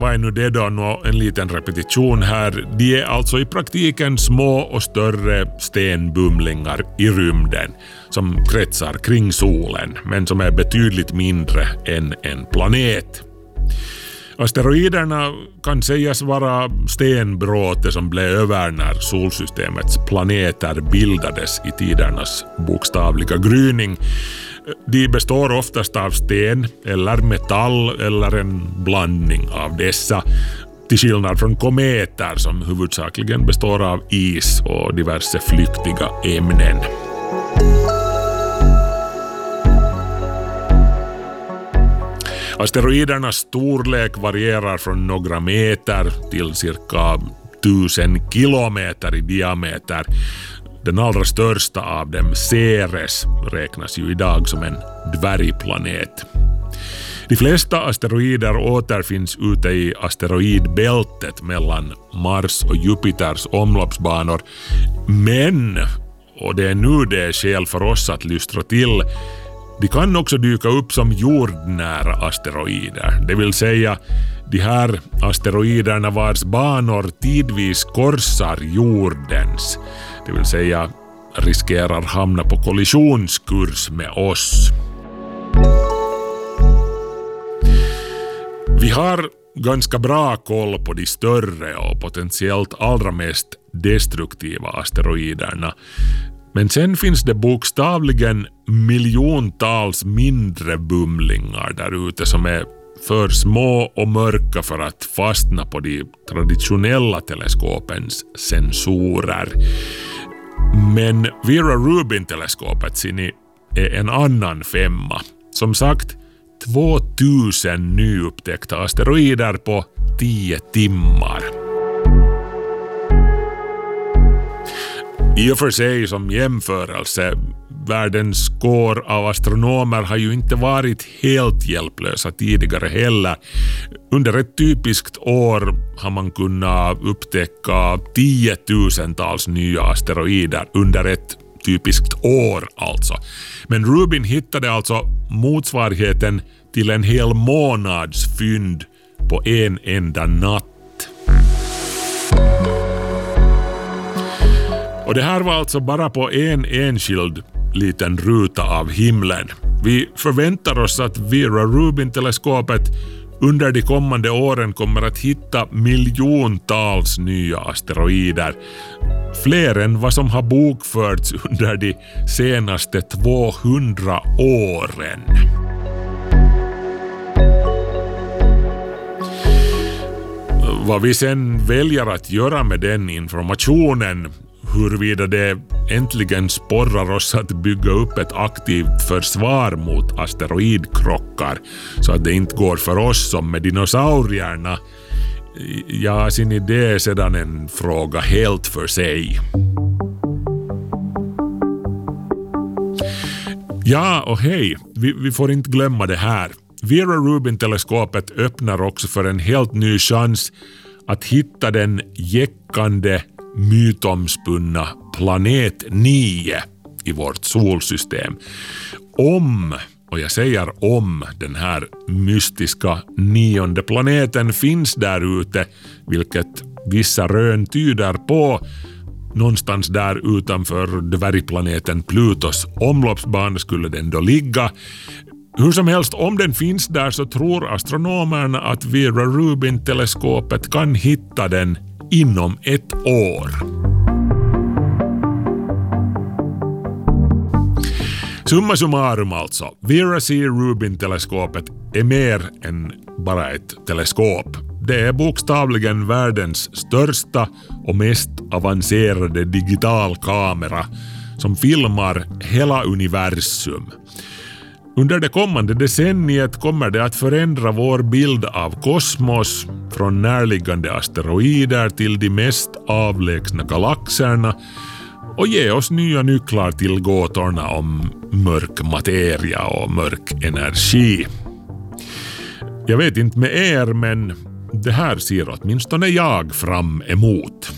Vad är nu det då? En liten repetition här. De är alltså i praktiken små och större stenbumlingar i rymden som kretsar kring solen, men som är betydligt mindre än en planet. Asteroiderna kan sägas vara stenbråte som blev över när solsystemets planeter bildades i tidernas bokstavliga gryning. De består oftast av sten eller metall eller en blandning av dessa, till skillnad från kometer som huvudsakligen består av is och diverse flyktiga ämnen. Asteroidernas storlek varierar från några meter till cirka 1000 kilometer i diameter. Den allra största av dem, Ceres, räknas ju idag som en dvärgplanet. De flesta asteroider återfinns ute i asteroidbältet mellan Mars och Jupiters omloppsbanor. Men, och det är nu det är skäl för oss att lystra till, de kan också dyka upp som jordnära asteroider. Det vill säga de här asteroiderna vars banor tidvis korsar jordens. Det vill säga riskerar hamna på kollisionskurs med oss. Vi har ganska bra koll på de större och potentiellt allra mest destruktiva asteroiderna. Men sen finns det bokstavligen miljontals mindre bumlingar där ute som är för små och mörka för att fastna på de traditionella teleskopens sensorer. Men Vera-Rubin-teleskopet är en annan femma. Som sagt, 2000 nyupptäckta asteroider på 10 timmar. I och för sig som jämförelse, världens kår av astronomer har ju inte varit helt hjälplösa tidigare heller. Under ett typiskt år har man kunnat upptäcka 10 000-tals nya asteroider under ett typiskt år alltså. Men Rubin hittade alltså motsvarigheten till en hel månads fynd på en enda natt. Och det här var alltså bara på en enskild liten ruta av himlen. Vi förväntar oss att Vera-Rubin-teleskopet under de kommande åren kommer att hitta miljontals nya asteroider. Fler än vad som har bokförts under de senaste 200 åren. Vad vi sen väljer att göra med den informationen, huruvida det äntligen sporrar oss att bygga upp ett aktivt försvar mot asteroidkrockar så att det inte går för oss som med dinosaurierna, ja, sin idé är sedan en fråga helt för sig. Ja, och hej, vi får inte glömma det här. Vera-Rubin-teleskopet öppnar också för en helt ny chans att hitta den jäckande, mytomspunna planet 9 i vårt solsystem. Om, och jag säger om, den här mystiska 9:e planeten finns där ute, vilket vissa rön tyder på, någonstans där utanför dvärgplaneten Plutos omloppsbana skulle den då ligga. Hur som helst, om den finns där så tror astronomerna att Vera-Rubin-teleskopet kan hitta den inom ett år. Summa summarum alltså, Vera-C-Rubin-teleskopet är mer än bara ett teleskop. Det är bokstavligen världens största och mest avancerade digitalkamera som filmar hela universum. Under det kommande decenniet kommer det att förändra vår bild av kosmos, från närliggande asteroider till de mest avlägsna galaxerna, och ge oss nya nycklar till gåtorna om mörk materia och mörk energi. Jag vet inte med er, men det här ser åtminstone jag fram emot.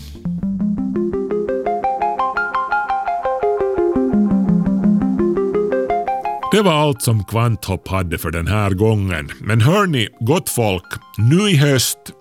Det var allt som Kvanthopp hade för den här gången. Men hörni, gott folk, nu i höst